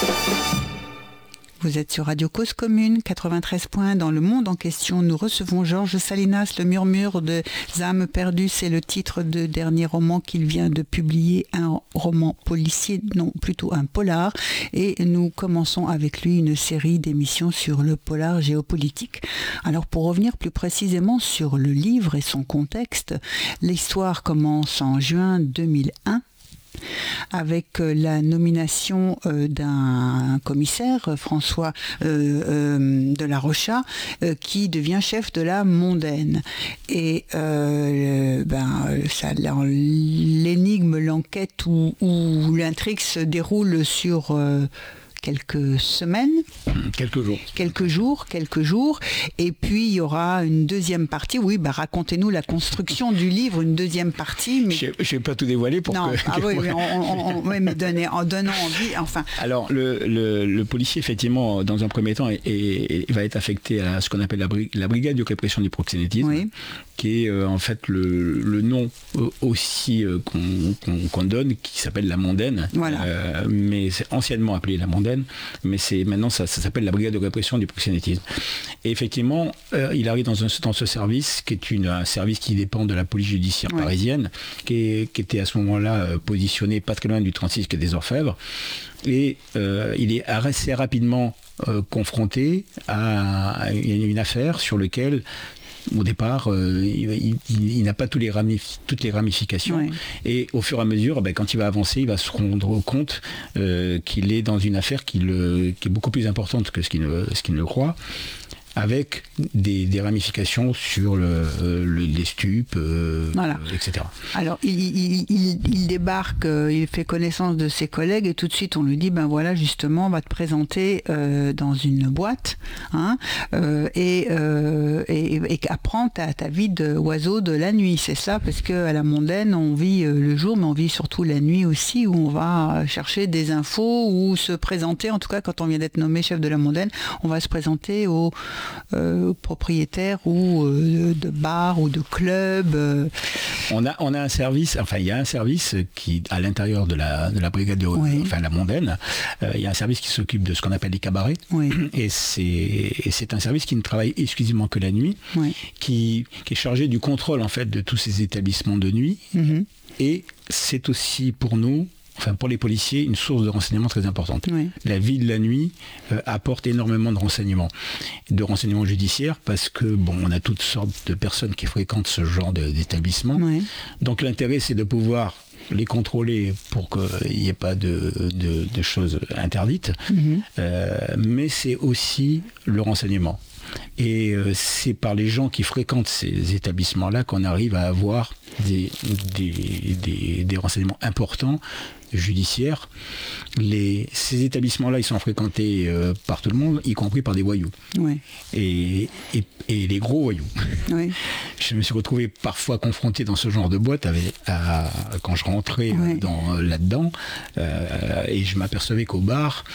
Vous êtes sur Radio Cause Commune, 93 points. Dans le monde en question, nous recevons Georges Salinas, Le Murmure des âmes perdues. C'est le titre de dernier roman qu'il vient de publier, un roman policier, non, plutôt un polar. Et nous commençons avec lui une série d'émissions sur le polar géopolitique. Alors, pour revenir plus précisément sur le livre et son contexte, l'histoire commence en juin 2001. Avec la nomination d'un commissaire, François de la Rocha, qui devient chef de la Mondaine. Et l'énigme, l'enquête ou l'intrigue se déroule sur quelques semaines. Quelques jours. Et puis, il y aura une deuxième partie. Oui, racontez-nous la construction du livre, une deuxième partie. Mais... Je ne vais pas tout dévoiler pour non. que... Oui, mais en donnant envie, enfin... Alors, le policier, effectivement, dans un premier temps, va être affecté à ce qu'on appelle la brigade de répression du proxénétisme, oui, qui est en fait le nom aussi qu'on donne, qui s'appelle la Mondaine. Voilà. Mais c'est anciennement appelé la Mondaine. Mais maintenant ça s'appelle la brigade de répression du proxénétisme. Et effectivement, il arrive dans ce service, qui est un service qui dépend de la police judiciaire parisienne, qui était à ce moment-là positionné pas très loin du 36 quai des Orfèvres. Et il est assez rapidement confronté à une affaire sur laquelle au départ, il n'a pas toutes les ramifications. Ouais. Et au fur et à mesure, quand il va avancer, il va se rendre compte qu'il est dans une affaire qui est beaucoup plus importante que ce qu'il ne le croit, avec des ramifications sur les stupes, voilà, etc. Alors, il débarque, il fait connaissance de ses collègues et tout de suite, on lui dit, voilà, justement, on va te présenter dans une boîte, hein, et apprends ta vie d'oiseau de la nuit. C'est ça, parce qu'à la Mondaine, on vit le jour, mais on vit surtout la nuit aussi, où on va chercher des infos ou se présenter, en tout cas, quand on vient d'être nommé chef de la Mondaine, on va se présenter au propriétaires ou de bars ou de clubs. On a un service, enfin il y a un service qui, à l'intérieur de la brigade la Mondaine, il y a un service qui s'occupe de ce qu'on appelle les cabarets. Oui. Et c'est un service qui ne travaille exclusivement que la nuit, qui est chargé du contrôle en fait de tous ces établissements de nuit. Mm-hmm. Et c'est aussi pour nous, pour les policiers, une source de renseignements très importante. Oui. La vie de la nuit apporte énormément de renseignements judiciaires, parce que on a toutes sortes de personnes qui fréquentent ce genre d'établissement. Oui. Donc l'intérêt, c'est de pouvoir les contrôler pour qu'il n'y ait pas de choses interdites, mais c'est aussi le renseignement. Et c'est par les gens qui fréquentent ces établissements-là qu'on arrive à avoir des renseignements importants judiciaires. Ces établissements-là, ils sont fréquentés par tout le monde, y compris par des voyous. Oui. Et les gros voyous. Oui. Je me suis retrouvé parfois confronté dans ce genre de boîte quand je rentrais là-dedans, et je m'apercevais qu'au bar,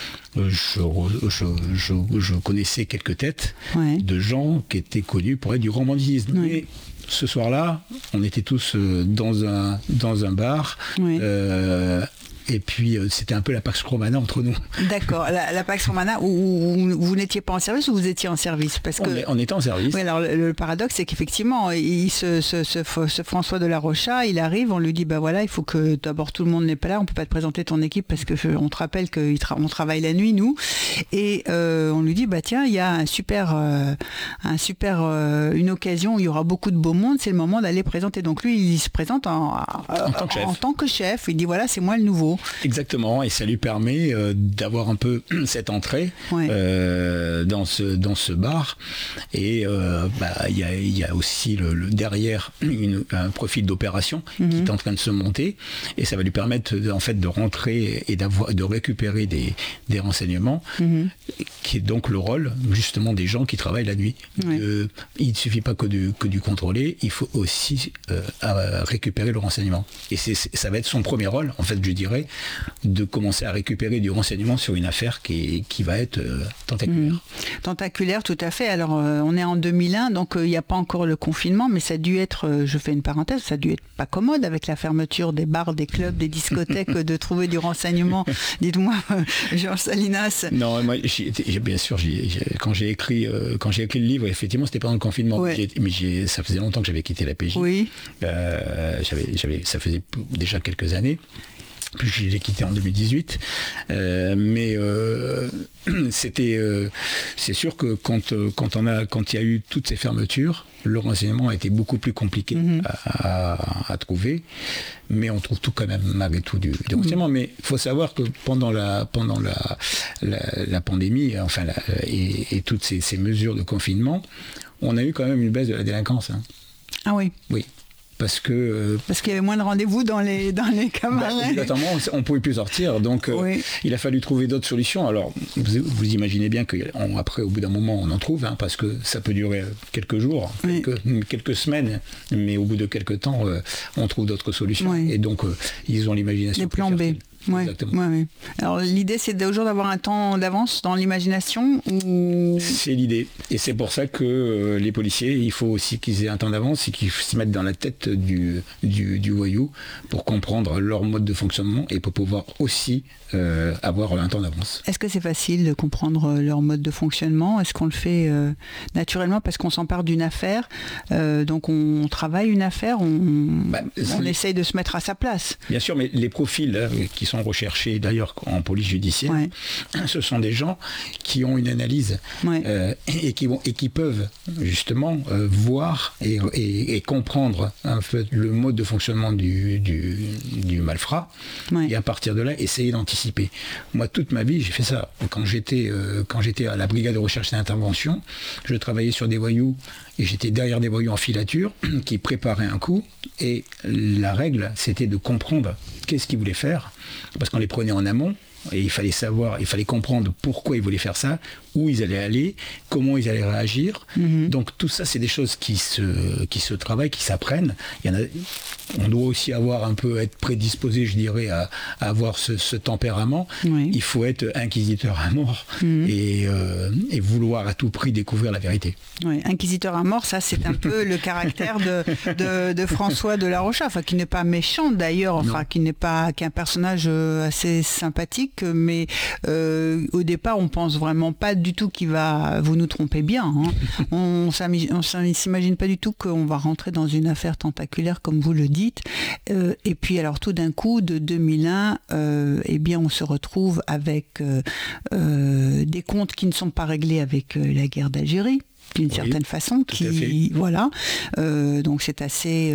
je connaissais quelques têtes de gens qui étaient connus pour être du grand banditisme. Oui. Mais ce soir-là, on était tous dans un bar. Oui. Et puis, c'était un peu la Pax Romana entre nous. D'accord. La Pax Romana, où vous n'étiez pas en service ou vous étiez en service? Parce que... on était en service. Oui, alors le paradoxe, c'est qu'effectivement, ce François de la Rocha, il arrive, on lui dit, voilà, il faut que d'abord tout le monde n'est pas là, on ne peut pas te présenter ton équipe parce qu'on te rappelle qu'on travaille la nuit, nous. Et on lui dit, tiens, il y a une occasion où il y aura beaucoup de beau monde, c'est le moment d'aller présenter. Donc lui, il se présente en tant que chef. Il dit, voilà, c'est moi le nouveau. Exactement, et ça lui permet d'avoir un peu cette entrée dans ce bar. Et il y a aussi derrière un profil d'opération qui est en train de se monter, et ça va lui permettre de rentrer et de récupérer des renseignements, qui est donc le rôle justement des gens qui travaillent la nuit. Il ne suffit pas que du contrôler, il faut aussi récupérer le renseignement. Et ça va être son premier rôle, en fait, je dirais, démarrer, de commencer à récupérer du renseignement sur une affaire qui va être tentaculaire. Tentaculaire, tout à fait. Alors, on est en 2001, donc il n'y a pas encore le confinement, mais ça a dû être, je fais une parenthèse, ça a dû être pas commode avec la fermeture des bars, des clubs, des discothèques, de trouver du renseignement. Dites-moi, Georges Salinas. Non, moi, bien sûr, quand j'ai écrit le livre, effectivement, c'était pendant le confinement, ouais. Mais ça faisait longtemps que j'avais quitté la PJ. Oui. Ça faisait déjà quelques années. Puis je l'ai quitté en 2018, mais c'est sûr que quand il y a eu toutes ces fermetures, le renseignement a été beaucoup plus compliqué à trouver, mais on trouve tout quand même malgré tout du renseignement. Mais il faut savoir que pendant la pandémie, enfin et toutes ces mesures de confinement, on a eu quand même une baisse de la délinquance. Hein. Ah oui. Oui. Parce qu'il y avait moins de rendez-vous dans les cabarets. Notamment, on ne pouvait plus sortir, donc oui. Il a fallu trouver d'autres solutions. Alors, vous imaginez bien qu'après, au bout d'un moment, on en trouve, hein, parce que ça peut durer quelques jours, oui. quelques semaines, mais au bout de quelques temps, on trouve d'autres solutions. Oui. Et donc, ils ont l'imagination. Les plans B. Oui, exactement. Ouais. Alors l'idée c'est toujours d'avoir un temps d'avance dans l'imagination ou... C'est l'idée. Et c'est pour ça que les policiers, il faut aussi qu'ils aient un temps d'avance et qu'ils se mettent dans la tête du voyou pour comprendre leur mode de fonctionnement et pour pouvoir aussi avoir un temps d'avance. Est-ce que c'est facile de comprendre leur mode de fonctionnement ? Est-ce qu'on le fait naturellement parce qu'on s'empare d'une affaire, donc on travaille une affaire, on essaye de se mettre à sa place. Bien sûr, mais les profils qui sont recherchés d'ailleurs en police judiciaire, ouais. Ce sont des gens qui ont une analyse ouais. Et qui peuvent justement voir et comprendre un peu le mode de fonctionnement du malfrat ouais. Et à partir de là essayer d'anticiper. Moi toute ma vie j'ai fait ça. Quand j'étais à la brigade de recherche et d'intervention, je travaillais sur des voyous et j'étais derrière des voyous en filature qui préparaient un coup et la règle c'était de comprendre qu'est-ce qu'ils voulaient faire parce qu'on les prenait en amont et il fallait comprendre pourquoi ils voulaient faire ça, où ils allaient aller, comment ils allaient réagir. Donc tout ça c'est des choses qui se travaillent, qui s'apprennent. On doit aussi être prédisposé, je dirais, à avoir ce tempérament. Oui. Il faut être inquisiteur à mort et vouloir à tout prix découvrir la vérité. Oui, inquisiteur à mort, ça c'est un peu le caractère de François de La Rochas, qui n'est pas méchant d'ailleurs, qui n'est pas qu'un personnage assez sympathique, mais au départ on pense vraiment pas du tout qu'il va, vous nous trompez bien, hein. On s'imagine pas du tout qu'on va rentrer dans une affaire tentaculaire comme vous le dites. Et puis alors tout d'un coup de 2001 on se retrouve avec des comptes qui ne sont pas réglés avec la guerre d'Algérie d'une certaine façon, donc c'est assez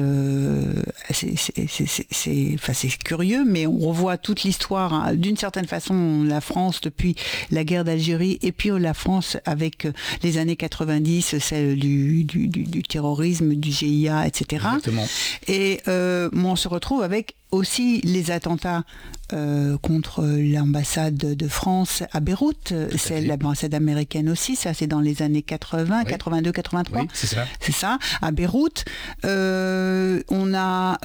c'est curieux, mais on revoit toute l'histoire d'une certaine façon, la France depuis la guerre d'Algérie et puis la France avec les années 90, celle du terrorisme, du GIA, etc. Exactement. Et on se retrouve avec aussi les attentats contre l'ambassade de France à Beyrouth, c'est l'ambassade américaine aussi, ça c'est dans les années 80, oui. 82, 83. Oui, c'est ça. C'est ça, à Beyrouth. On a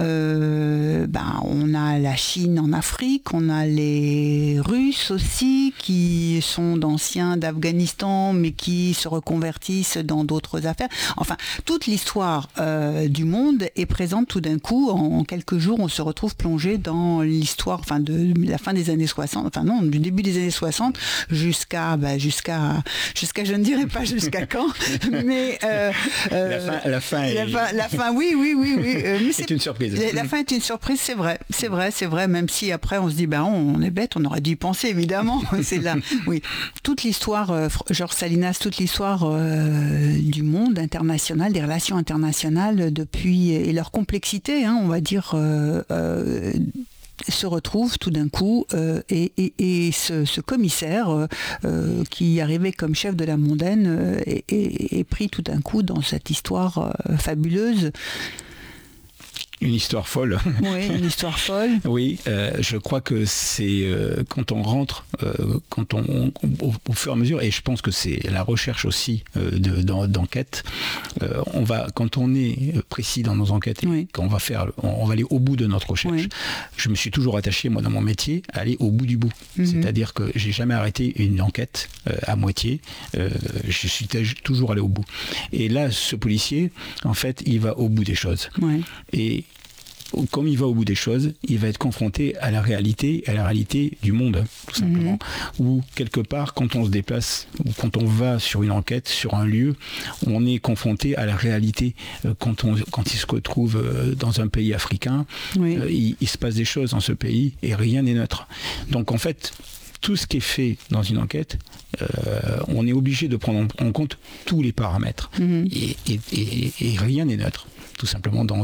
la Chine en Afrique, on a les Russes aussi qui sont d'anciens d'Afghanistan mais qui se reconvertissent dans d'autres affaires. Enfin, toute l'histoire du monde est présente tout d'un coup. En quelques jours, on se retrouve plongé dans l'histoire de la fin des années 60, du début des années 60 jusqu'à je ne dirais pas jusqu'à quand, mais la fin, oui. Mais c'est une surprise. La fin est une surprise, c'est vrai, même si après on se dit on est bête, on aurait dû y penser évidemment. C'est là, oui. Toute l'histoire, Georges Salinas, toute l'histoire du monde international, des relations internationales depuis et leur complexité, on va dire. Se retrouve tout d'un coup et ce commissaire qui arrivait comme chef de la mondaine est pris tout d'un coup dans cette histoire fabuleuse Une histoire folle. Oui, une histoire folle. Oui, je crois que c'est quand on rentre, au fur et à mesure, et je pense que c'est la recherche aussi d'enquête, quand on est précis dans nos enquêtes et qu'on va on va aller au bout de notre recherche. Je me suis toujours attaché, moi, dans mon métier, à aller au bout du bout. C'est-à-dire que j'ai jamais arrêté une enquête à moitié. Je suis toujours allé au bout. Et là, ce policier, en fait, il va au bout des choses. Et comme il va au bout des choses, il va être confronté à la réalité du monde, tout simplement. Ou quelque part, quand on se déplace, ou quand on va sur une enquête, sur un lieu, on est confronté à la réalité. Quand il se retrouve dans un pays africain, il se passe des choses dans ce pays et rien n'est neutre. Donc en fait, tout ce qui est fait dans une enquête, on est obligé de prendre en compte tous les paramètres. Et rien n'est neutre, tout simplement, dans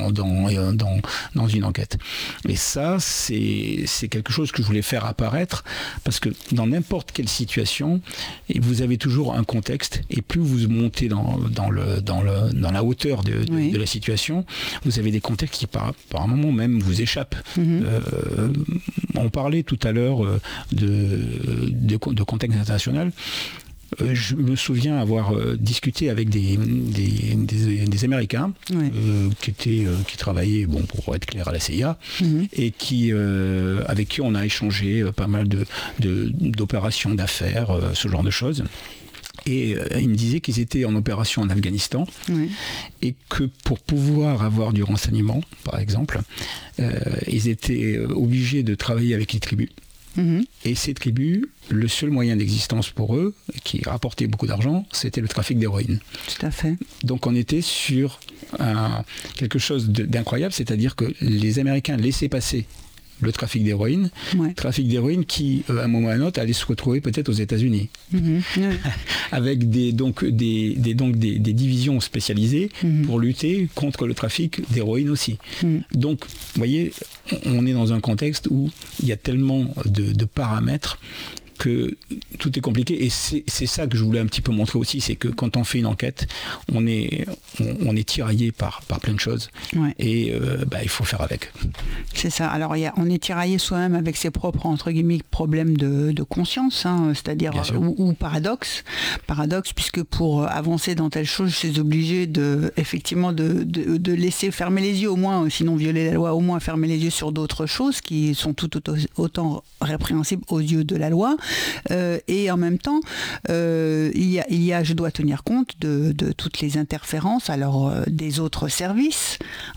une enquête. Et ça, c'est quelque chose que je voulais faire apparaître, parce que dans n'importe quelle situation, vous avez toujours un contexte, et plus vous montez dans la hauteur de la situation, vous avez des contextes qui, par un moment même, vous échappent. On parlait tout à l'heure de contexte international. Je me souviens avoir discuté avec des Américains qui travaillaient, pour être clair, à la CIA, et avec qui on a échangé pas mal d'opérations d'affaires, ce genre de choses. Et ils me disaient qu'ils étaient en opération en Afghanistan et que pour pouvoir avoir du renseignement, par exemple, ils étaient obligés de travailler avec les tribus. Et ces tribus, le seul moyen d'existence pour eux, qui rapportait beaucoup d'argent, c'était le trafic d'héroïne. Tout à fait. Donc on était sur quelque chose d'incroyable, c'est-à-dire que les Américains laissaient passer le trafic d'héroïne, trafic d'héroïne qui, à un moment ou à un autre, allait se retrouver peut-être aux États-Unis, avec des divisions spécialisées pour lutter contre le trafic d'héroïne aussi. Donc, vous voyez, on est dans un contexte où il y a tellement de paramètres que tout est compliqué, et c'est ça que je voulais un petit peu montrer aussi, c'est que quand on fait une enquête, on est tiraillé par plein de choses, et il faut faire avec. C'est ça. Alors on est tiraillé soi-même avec ses propres, entre guillemets, problèmes de conscience, c'est-à-dire ou paradoxe, puisque pour avancer dans telle chose, je suis obligé de laisser fermer les yeux, au moins, sinon violer la loi, au moins fermer les yeux sur d'autres choses qui sont tout autant répréhensibles aux yeux de la loi. Et en même temps, je dois tenir compte de toutes les interférences, alors des autres services,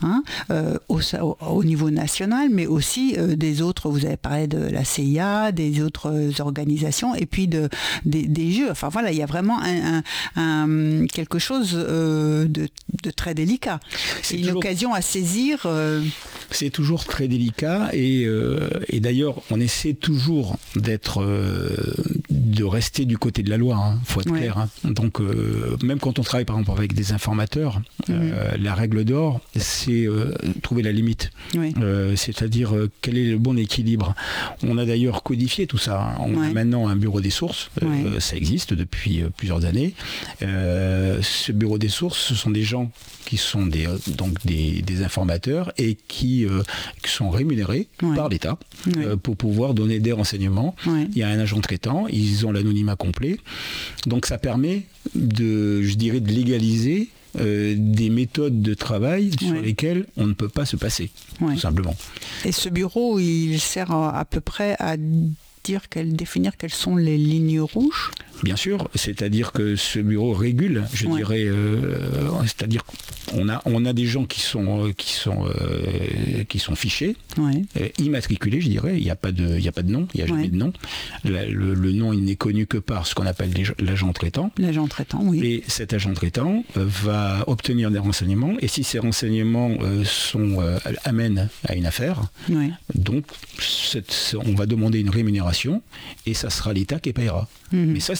au niveau national, mais aussi des autres. Vous avez parlé de la CIA, des autres organisations, et puis des jeux. Enfin voilà, il y a vraiment quelque chose de très délicat. C'est une occasion à saisir. C'est toujours très délicat, et d'ailleurs, on essaie toujours de rester du côté de la loi, faut être clair. Donc, même quand on travaille par exemple avec des informateurs, la règle d'or, c'est trouver la limite. C'est-à-dire quel est le bon équilibre. On a d'ailleurs codifié tout ça. On a maintenant un bureau des sources. Ça existe depuis plusieurs années. Ce bureau des sources, ce sont des gens qui sont des informateurs et qui sont rémunérés par l'État pour pouvoir donner des renseignements. Il y a un agent traitant, ils ont l'anonymat complet. Donc ça permet de légaliser des méthodes de travail sur lesquelles on ne peut pas se passer, tout simplement. Et ce bureau, il sert à peu près à définir quelles sont les lignes rouges ? Bien sûr, c'est-à-dire que ce bureau régule, je dirais, c'est-à-dire qu'on a des gens qui sont fichés, immatriculés, je dirais. Il n'y a pas de nom, il n'y a jamais de nom. Le nom, il n'est connu que par ce qu'on appelle l'agent traitant. L'agent traitant, oui. Et cet agent traitant va obtenir des renseignements, et si ces renseignements amènent à une affaire, donc on va demander une rémunération, et ça sera l'État qui paiera. Mais ça,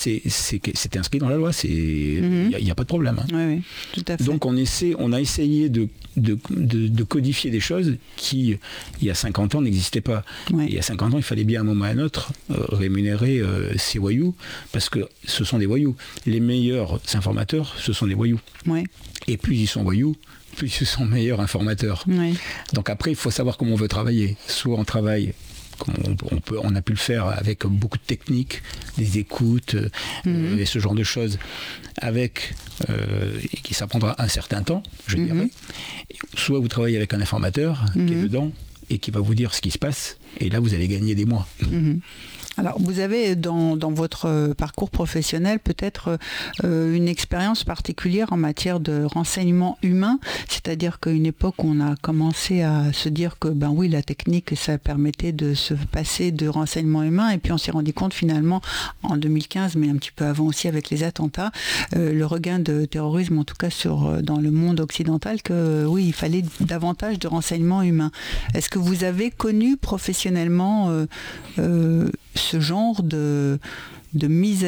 c'est inscrit dans la loi, il n'y a pas de problème. Hein. Oui, tout à fait. Donc on a essayé de codifier des choses qui, il y a 50 ans, n'existaient pas. Oui. Et il y a 50 ans, il fallait bien à un moment ou à un autre rémunérer ces voyous, parce que ce sont des voyous. Les meilleurs informateurs, ce sont des voyous. Oui. Et plus ils sont voyous, plus ils sont meilleurs informateurs. Oui. Donc après, il faut savoir comment on veut travailler. Soit on travaille comme on a pu le faire avec beaucoup de techniques, des écoutes et ce genre de choses, avec et qui ça prendra un certain temps, je dirais. Soit vous travaillez avec un informateur qui est dedans et qui va vous dire ce qui se passe, et là vous allez gagner des mois. Alors, vous avez dans votre parcours professionnel peut-être une expérience particulière en matière de renseignement humain, c'est-à-dire qu'à une époque, on a commencé à se dire que, ben oui, la technique, ça permettait de se passer de renseignement humain, et puis on s'est rendu compte finalement, en 2015, mais un petit peu avant aussi avec les attentats, le regain de terrorisme, en tout cas dans le monde occidental, que oui, il fallait davantage de renseignement humain. Est-ce que vous avez connu professionnellement ce genre de mise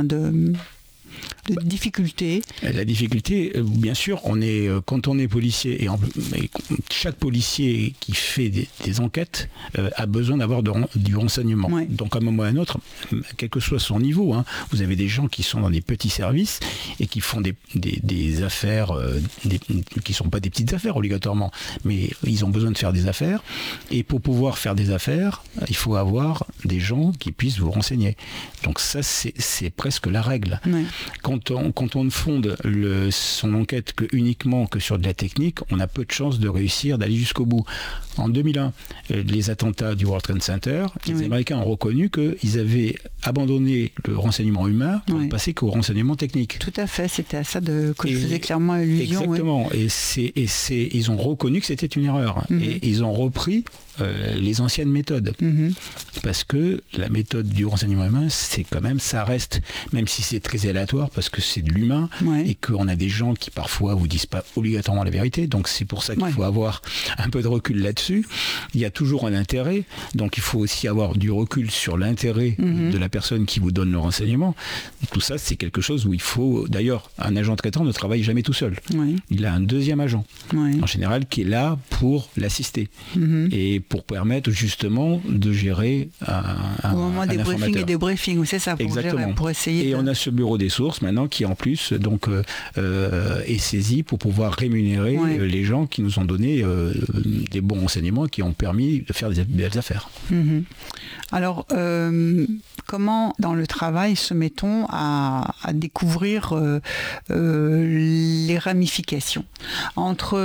de difficulté? La difficulté, bien sûr, quand on est policier, et chaque policier qui fait des enquêtes a besoin d'avoir du renseignement. Ouais. Donc à un moment ou à un autre, quel que soit son niveau, hein, vous avez des gens qui sont dans des petits services et qui font des affaires, qui ne sont pas des petites affaires obligatoirement, mais ils ont besoin de faire des affaires. Et pour pouvoir faire des affaires, il faut avoir des gens qui puissent vous renseigner. Donc ça, c'est presque la règle. Ouais. Quand on ne fonde son enquête uniquement sur de la technique, on a peu de chances de réussir, d'aller jusqu'au bout. En 2001, les attentats du World Trade Center, les Américains ont reconnu qu'ils avaient abandonné le renseignement humain pour ne passer qu'au renseignement technique. Tout à fait, c'était à ça que je faisais clairement allusion. Exactement, et ils ont reconnu que c'était une erreur. Et ils ont repris les anciennes méthodes. Parce que la méthode du renseignement humain, c'est quand même, ça reste, même si c'est très aléatoire, parce que c'est de l'humain, et qu'on a des gens qui parfois vous disent pas obligatoirement la vérité, donc c'est pour ça qu'il faut avoir un peu de recul là-dessus. Il y a toujours un intérêt, donc il faut aussi avoir du recul sur l'intérêt de la personne qui vous donne le renseignement. Tout ça, c'est quelque chose où il faut, d'ailleurs, un agent traitant ne travaille jamais tout seul. Il a un deuxième agent, en général, qui est là pour l'assister, et pour permettre justement de gérer au moment des briefings et des briefings, c'est ça, pour essayer. Et on a ce bureau des sources maintenant qui en plus est saisi pour pouvoir rémunérer les gens qui nous ont donné des bons renseignements qui ont permis de faire des belles affaires. Alors, comment dans le travail se met-on à découvrir les ramifications entre,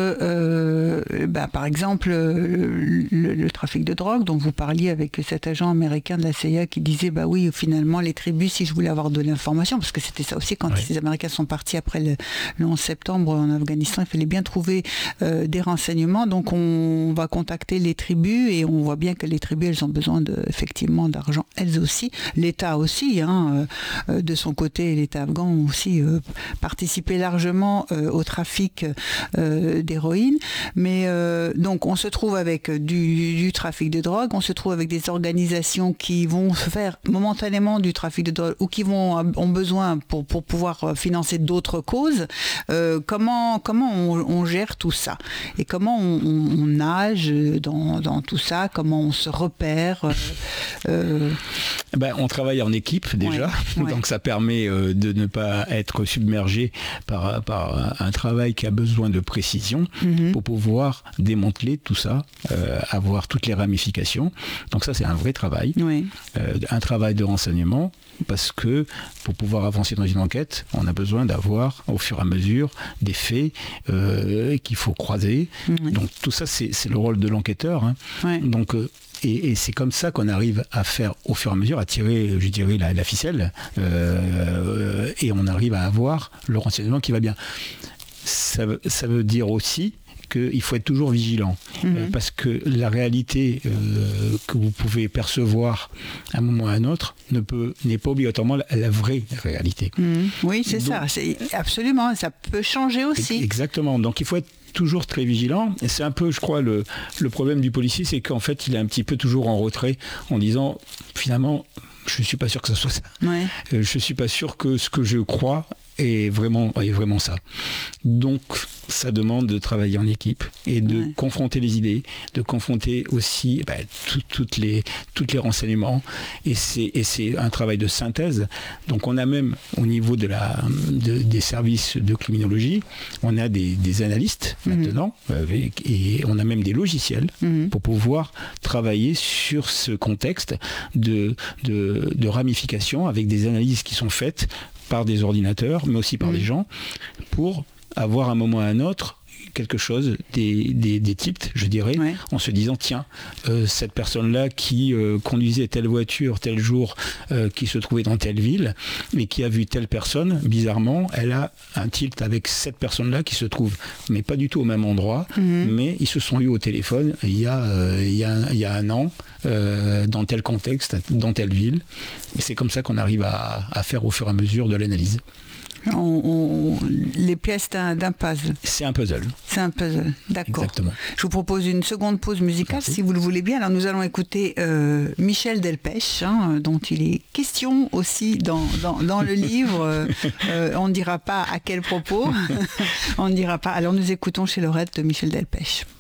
par exemple, le trafic de drogue dont vous parliez avec cet agent américain de la CIA qui disait, bah oui, finalement, les tribus, si je voulais avoir de l'information, parce que c'était ça aussi quand les Américains sont partis après le 11 septembre en Afghanistan, il fallait bien trouver des renseignements, donc on va contacter les tribus et on voit bien que les tribus, elles ont besoin effectivement d'argent, elles aussi. L'État aussi, de son côté, l'État afghan aussi participé largement au trafic d'héroïne. Mais donc on se trouve avec du trafic de drogue, on se trouve avec des organisations qui vont faire momentanément du trafic de drogue ou qui ont besoin pour pouvoir financer d'autres causes. Comment on gère tout ça? Et comment on nage dans tout ça? Comment on se repère? On travaille en équipe déjà, donc ça permet de ne pas être submergé par un travail qui a besoin de précision pour pouvoir démanteler tout ça, avoir toutes les ramifications. Donc ça, c'est un vrai travail, un travail de renseignement, parce que pour pouvoir avancer dans une enquête, on a besoin d'avoir au fur et à mesure des faits qu'il faut croiser. Donc tout ça, c'est le rôle de l'enquêteur. Donc et c'est comme ça qu'on arrive à faire au fur et à mesure, à tirer, je dirais, la ficelle, et on arrive à avoir le renseignement qui va bien. Ça veut dire aussi qu'il faut être toujours vigilant, parce que la réalité que vous pouvez percevoir à un moment ou à un autre n'est pas obligatoirement la vraie réalité. Oui, c'est ça, absolument, ça peut changer aussi. Exactement, donc il faut être toujours très vigilant, et c'est un peu, je crois, le problème du policier, c'est qu'en fait il est un petit peu toujours en retrait en disant finalement je ne suis pas sûr que ce soit ça. Ouais. Je ne suis pas sûr que ce que je crois est vraiment ça. Donc, ça demande de travailler en équipe et de confronter les idées, de confronter aussi toutes les renseignements. Et c'est un travail de synthèse. Donc, on a même, au niveau des services de criminologie, on a des analystes maintenant, et on a même des logiciels pour pouvoir travailler sur ce contexte de ramification avec des analyses qui sont faites par des ordinateurs, mais aussi par des gens, pour avoir à un moment ou à un autre quelque chose, des types, je dirais, en se disant, tiens, cette personne-là qui conduisait telle voiture tel jour, qui se trouvait dans telle ville, et qui a vu telle personne, bizarrement, elle a un tilt avec cette personne-là qui se trouve, mais pas du tout au même endroit, mais ils se sont eus au téléphone il y a un an, dans tel contexte, dans telle ville. Et c'est comme ça qu'on arrive à faire au fur et à mesure de l'analyse. Les pièces d'un puzzle. C'est un puzzle. C'est un puzzle, d'accord. Exactement. Je vous propose une seconde pause musicale, si vous le voulez bien. Alors nous allons écouter Michel Delpech, dont il est question aussi dans le livre. On ne dira pas à quel propos. On ne dira pas. Alors nous écoutons Chez Lorette de Michel Delpech.